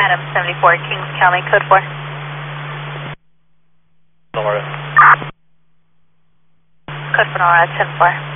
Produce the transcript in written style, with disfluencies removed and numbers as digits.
Adam 74, Kings County, code 4. Nora. Code 4, Nora, 10-4.